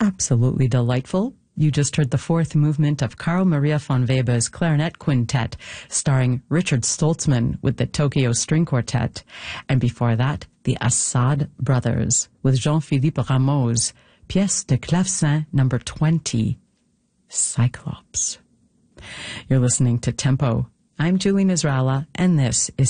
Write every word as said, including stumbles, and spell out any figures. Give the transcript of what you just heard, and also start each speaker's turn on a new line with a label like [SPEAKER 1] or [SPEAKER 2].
[SPEAKER 1] Absolutely delightful. You just heard the fourth movement of Carl Maria von Weber's Clarinet Quintet, starring Richard Stoltzman with the Tokyo String Quartet. And before that, the Assad Brothers with Jean-Philippe Rameau's Pièce de Clavecin number twenty, Cyclops. You're listening to Tempo. I'm Julie Nizrala, and this is